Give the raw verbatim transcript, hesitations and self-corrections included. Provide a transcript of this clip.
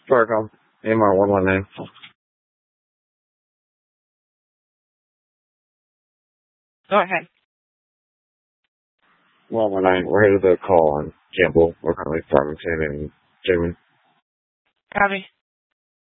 Starcom, A M R one one nine. Go ahead. one one nine, we're headed to the call on Campbell. We're currently Farmington and Jamin. Copy.